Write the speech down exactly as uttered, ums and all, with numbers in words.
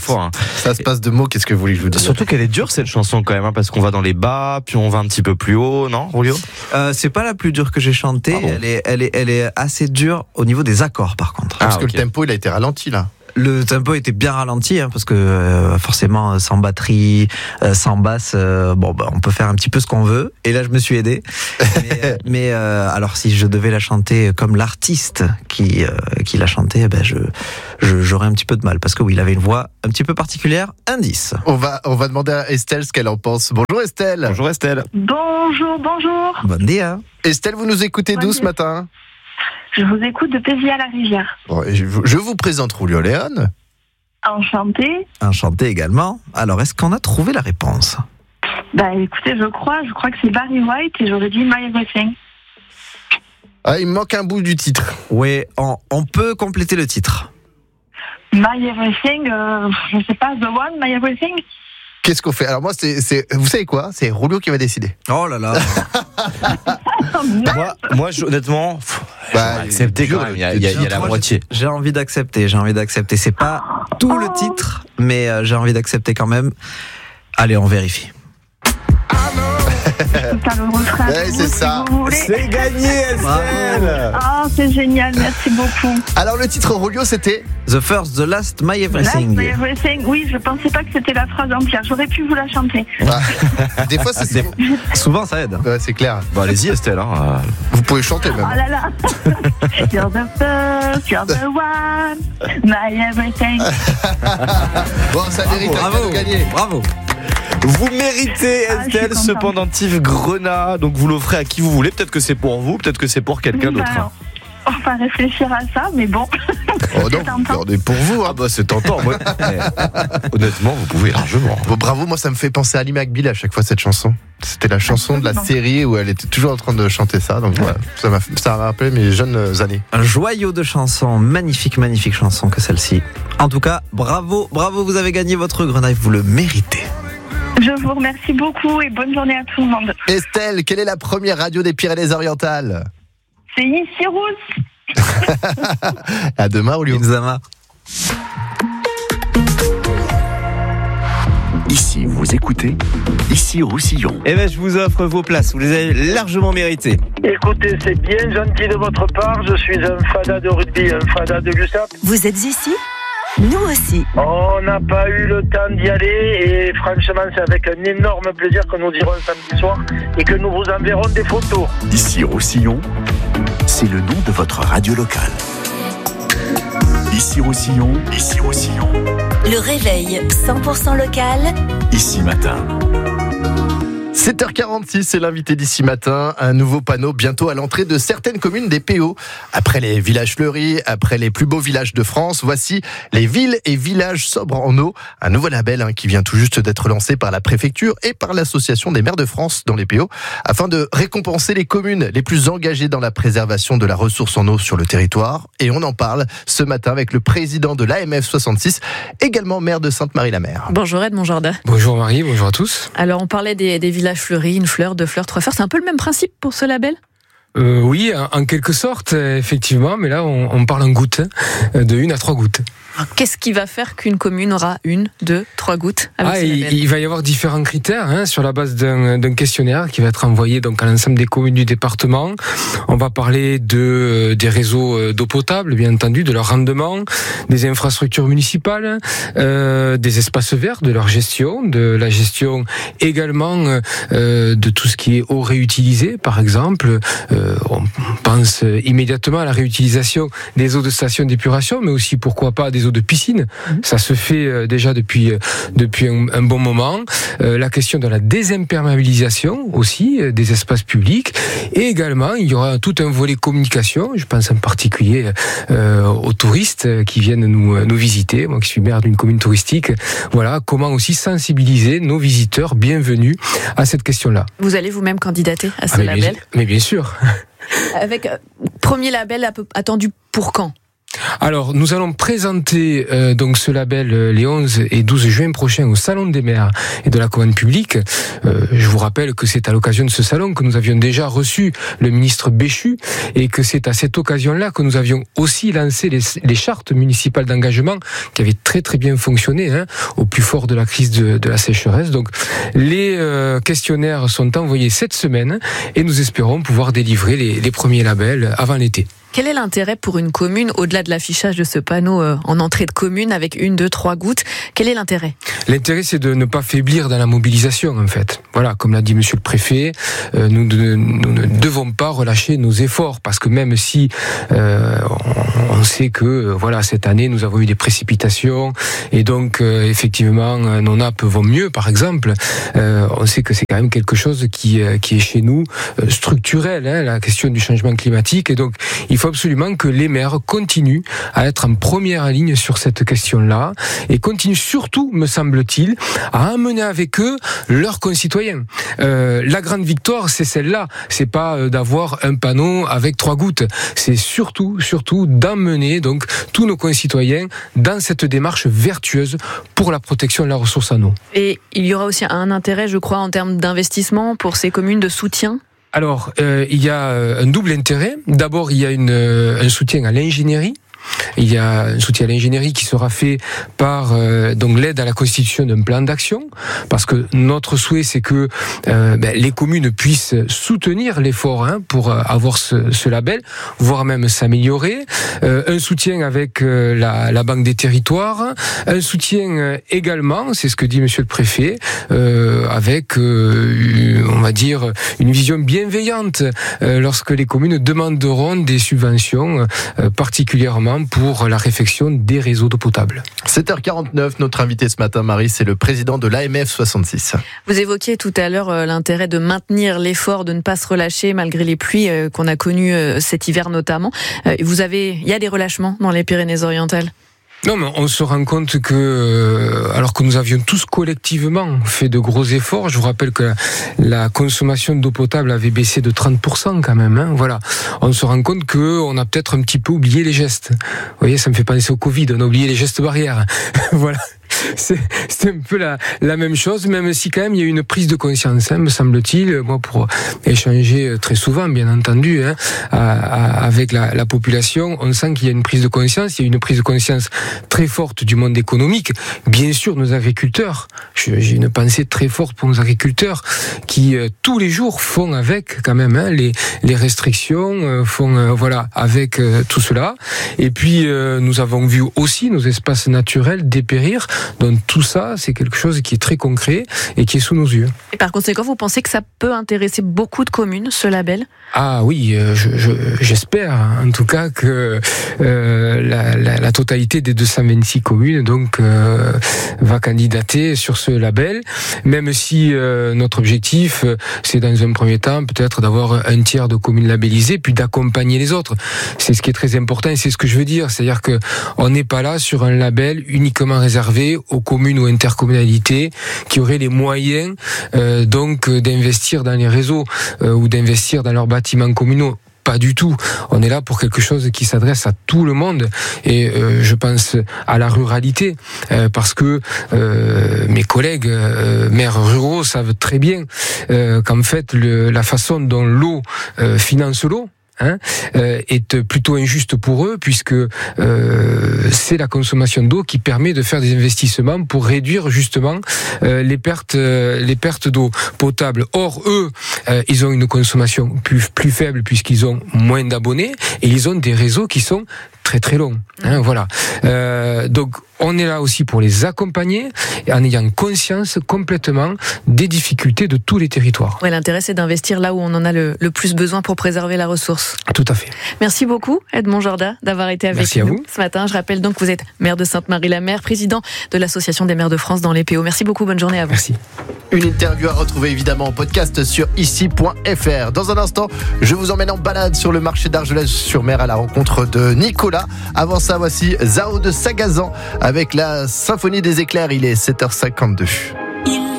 fois. Hein. Ça se passe de mots, qu'est-ce que vous voulez que je vous dise ? Surtout qu'elle est dure cette chanson quand même, hein, parce qu'on va dans les bas, puis on va un petit peu plus haut, non, Julio ? euh, C'est pas la plus dure que j'ai chantée. Ah bon. Elle est, elle est, elle est assez dure au niveau des accords, par contre. Ah, parce okay. que le tempo, il a été ralenti là. Le tempo était bien ralenti, hein, parce que euh, forcément, sans batterie, euh, sans basse, euh, bon, bah, on peut faire un petit peu ce qu'on veut. Et là, je me suis aidé. mais mais euh, alors, si je devais la chanter comme l'artiste qui euh, qui l'a chantée, ben je, je j'aurais un petit peu de mal, parce que oui, il avait une voix un petit peu particulière. Indice. On va on va demander à Estelle ce qu'elle en pense. Bonjour Estelle. Bonjour Estelle. Bonjour, bonjour. Bon dia. Estelle, vous nous écoutez bon d'où dia. ce matin ? Je vous écoute de Pézy-à-la-Rivière. Bon, je, je vous présente Julio Léon. Enchantée. Enchanté également. Alors, est-ce qu'on a trouvé la réponse ? Bah écoutez, je crois, je crois que c'est Barry White et j'aurais dit My Everything. Ah, il me manque un bout du titre. Oui, on, on peut compléter le titre. My Everything, euh, je sais pas, The One, My Everything. Qu'est-ce qu'on fait ? Alors moi, c'est, c'est, vous savez quoi ? C'est Julio qui va décider. Oh là là. moi, moi je, honnêtement, pff, bah, accepter quand même. Il y a, il y a, il y a la moi, moitié. J'ai envie d'accepter. J'ai envie d'accepter. C'est pas tout le titre, mais euh, j'ai envie d'accepter quand même. Allez, on vérifie. Ouais, c'est ça. Si c'est gagné, Estelle. Oh, c'est génial, merci beaucoup. Alors le titre Julio, c'était The First, The Last, My Last, Everything. My Everything. Oui, je pensais pas que c'était la phrase entière. J'aurais pu vous la chanter. Ouais. Des fois, c'est Des... souvent ça aide. Ouais, c'est clair. Bon, allez-y, Estelle. Hein. Vous pouvez chanter même. Oh là là. You're the first, you're the one, my everything. Bon, ça mérite bravo, de gagner. Bravo. Vous méritez, Estelle, ah, ce pendentif Grenat. Donc vous l'offrez à qui vous voulez. Peut-être que c'est pour vous, peut-être que c'est pour quelqu'un bah, d'autre. Hein. On va réfléchir à ça, mais bon. Oh non, vous gardez pour vous. Hein. Ah bah c'est tentant. Moi. Honnêtement, vous pouvez largement. Bon, bravo, moi ça me fait penser à Ali McBeal à chaque fois cette chanson. C'était la chanson de la série où elle était toujours en train de chanter ça. Donc voilà, ça m'a, ça m'a rappelé mes jeunes années. Un joyau de chansons, magnifique, magnifique chanson que celle-ci. En tout cas, bravo, bravo, vous avez gagné votre Grenat, vous le méritez. Je vous remercie beaucoup et bonne journée à tout le monde. Estelle, quelle est la première radio des Pyrénées-Orientales ? C'est Ici Rousse. À demain, Julio. Inzama. Ici, vous écoutez Ici Roussillon. Eh ben, je vous offre vos places. Vous les avez largement méritées. Écoutez, c'est bien gentil de votre part. Je suis un fada de rugby, un fada de Gustave. Vous êtes ici ? Nous aussi. On n'a pas eu le temps d'y aller et franchement, c'est avec un énorme plaisir que nous irons samedi soir et que nous vous enverrons des photos. Ici Roussillon, c'est le nom de votre radio locale. Ici Roussillon, ici Roussillon. Le réveil cent pour cent local. Ici matin. sept heures quarante-six, c'est l'invité d'ici matin. Un nouveau panneau bientôt à l'entrée de certaines communes des P O. Après les villages fleuris, après les plus beaux villages de France, voici les villes et villages sobres en eau. Un nouveau label hein, qui vient tout juste d'être lancé par la préfecture et par l'association des maires de France dans les P O, afin de récompenser les communes les plus engagées dans la préservation de la ressource en eau sur le territoire. Et on en parle ce matin avec le président de l'A M F soixante-six, également maire de Sainte-Marie-la-Mer. Bonjour Edmond Jordan. Bonjour Marie, bonjour à tous. Alors on parlait des, des villages fleuris, une fleur, deux fleurs, trois fleurs. C'est un peu le même principe pour ce label ? euh, Oui, en quelque sorte, effectivement, mais là on, on parle en gouttes, de une à trois gouttes. Alors, qu'est-ce qui va faire qu'une commune aura une, deux, trois gouttes avec ah, ce label ? il, il va y avoir différents critères hein, sur la base d'un, d'un questionnaire qui va être envoyé donc à l'ensemble des communes du département. On va parler de des réseaux d'eau potable, bien entendu, de leur rendement, des infrastructures municipales, euh, des espaces verts, de leur gestion, de la gestion également euh, de tout ce qui est eau réutilisée, par exemple. Euh, on pense immédiatement à la réutilisation des eaux de station d'épuration, mais aussi pourquoi pas des eaux de piscine. Ça se fait déjà depuis depuis un, un bon moment. Euh, la question de la désimperméabilisation aussi euh, des espaces publics, et également il y aura tout un volet communication. Je pense en particulier euh, aux touristes qui viennent nous nous visiter. Moi qui suis maire d'une commune touristique, voilà comment aussi sensibiliser nos visiteurs bienvenus à cette question-là. Vous allez vous-même candidater à ce ah, mais label ? bien, mais bien sûr. Avec euh, premier label attendu pour quand ? Alors, nous allons présenter euh, donc ce label euh, les onze et douze juin prochains au Salon des maires et de la commande publique. Euh, je vous rappelle que c'est à l'occasion de ce salon que nous avions déjà reçu le ministre Béchu et que c'est à cette occasion-là que nous avions aussi lancé les, les chartes municipales d'engagement qui avaient très très bien fonctionné hein, au plus fort de la crise de, de la sécheresse. Donc, les euh, questionnaires sont envoyés cette semaine et nous espérons pouvoir délivrer les, les premiers labels avant l'été. Quel est l'intérêt pour une commune, au-delà de l'affichage de ce panneau euh, en entrée de commune avec une, deux, trois gouttes? Quel est l'intérêt? L'intérêt, c'est de ne pas faiblir dans la mobilisation, en fait. Voilà, comme l'a dit Monsieur le Préfet, euh, nous, de, nous ne devons pas relâcher nos efforts, parce que même si euh, on, on sait que, euh, voilà, cette année, nous avons eu des précipitations, et donc, euh, effectivement, nos nappes vont mieux, par exemple, euh, on sait que c'est quand même quelque chose qui, euh, qui est chez nous euh, structurel, hein, la question du changement climatique, et donc, il faut absolument que les maires continuent à être en première ligne sur cette question-là et continuent surtout, me semble-t-il, à emmener avec eux leurs concitoyens. Euh, la grande victoire, c'est celle-là. C'est pas d'avoir un panneau avec trois gouttes. C'est surtout, surtout d'emmener donc tous nos concitoyens dans cette démarche vertueuse pour la protection de la ressource en eau. Et il y aura aussi un intérêt, je crois, en termes d'investissement pour ces communes de soutien. Alors, euh, il y a un double intérêt. D'abord, il y a une, un soutien à l'ingénierie. Il y a un soutien à l'ingénierie qui sera fait par euh, donc l'aide à la constitution d'un plan d'action, parce que notre souhait c'est que euh, ben, les communes puissent soutenir l'effort hein, pour euh, avoir ce, ce label, voire même s'améliorer. Euh, un soutien avec euh, la, la Banque des Territoires, un soutien euh, également, c'est ce que dit Monsieur le Préfet, euh, avec euh, on va dire une vision bienveillante euh, lorsque les communes demanderont des subventions euh, particulièrement pour la réfection des réseaux d'eau potable. sept heures quarante-neuf, notre invité ce matin, Marie, c'est le président de l'A M F soixante-six. Vous évoquiez tout à l'heure euh, l'intérêt de maintenir l'effort, de ne pas se relâcher malgré les pluies euh, qu'on a connues euh, cet hiver notamment. Euh, vous avez, il y a des relâchements dans les Pyrénées-Orientales? Non, mais on se rend compte que, euh, alors que nous avions tous collectivement fait de gros efforts, je vous rappelle que la, la consommation d'eau potable avait baissé de trente pour cent quand même, hein, voilà. On se rend compte qu'on a peut-être un petit peu oublié les gestes. Vous voyez, ça me fait penser au Covid, on a oublié les gestes barrières. Voilà. C'est, c'est un peu la, la même chose, même si quand même il y a eu une prise de conscience, hein, me semble-t-il, moi pour échanger très souvent, bien entendu, hein, à, à, avec la, la population, on sent qu'il y a une prise de conscience, il y a une prise de conscience très forte du monde économique, bien sûr nos agriculteurs, je, j'ai une pensée très forte pour nos agriculteurs, qui euh, tous les jours font avec quand même hein, les, les restrictions, euh, font euh, voilà avec euh, tout cela, et puis euh, nous avons vu aussi nos espaces naturels dépérir. Donc tout ça, c'est quelque chose qui est très concret et qui est sous nos yeux. Et par conséquent, vous pensez que ça peut intéresser beaucoup de communes, ce label? Ah oui, je, je, j'espère en tout cas que euh, la, la, la totalité des deux cent vingt-six communes donc euh, va candidater sur ce label, même si euh, notre objectif, c'est dans un premier temps peut-être d'avoir un tiers de communes labellisées, puis d'accompagner les autres. C'est ce qui est très important et c'est ce que je veux dire, c'est-à-dire que on n'est pas là sur un label uniquement réservé aux communes ou intercommunalités qui auraient les moyens euh, donc d'investir dans les réseaux euh, ou d'investir dans leurs bâtiments communaux. Pas du tout. On est là pour quelque chose qui s'adresse à tout le monde et euh, je pense à la ruralité euh, parce que euh, mes collègues euh, maires ruraux savent très bien euh, qu'en fait le, la façon dont l'eau euh, finance l'eau Hein, euh, est plutôt injuste pour eux puisque euh, c'est la consommation d'eau qui permet de faire des investissements pour réduire justement euh, les pertes euh, les pertes d'eau potable. Or eux, euh, ils ont une consommation plus plus faible puisqu'ils ont moins d'abonnés et ils ont des réseaux qui sont très très longs. Hein, voilà. Euh, donc on est là aussi pour les accompagner en ayant conscience complètement des difficultés de tous les territoires. Ouais, l'intérêt c'est d'investir là où on en a le, le plus besoin pour préserver la ressource. Tout à fait. Merci beaucoup Edmond Jorda d'avoir été avec Merci nous à vous. ce matin. Je rappelle donc que vous êtes maire de Sainte-Marie-la-Mer, président de l'Association des maires de France dans les P O. Merci beaucoup, bonne journée à vous. Merci. Une interview à retrouver évidemment en podcast sur ici point f r. Dans un instant, je vous emmène en balade sur le marché d'Argelès-sur-Mer à la rencontre de Nicolas. Avant ça, voici Zao de Sagazan avec la Symphonie des éclairs. Il est sept heures cinquante-deux. Il